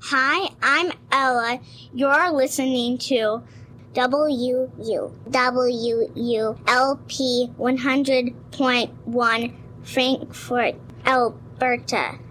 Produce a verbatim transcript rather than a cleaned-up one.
Hi, I'm Ella. You're listening to W U W U L P one hundred point one Frankfort, Alberta.